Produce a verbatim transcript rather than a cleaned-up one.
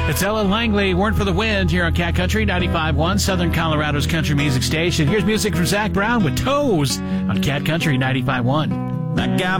It's Ellen Langley, Weren't for the Wind, here on Cat Country ninety-five point one, Southern Colorado's country music station. Here's music from Zach Brown with Toes on Cat Country ninety-five point one. That guy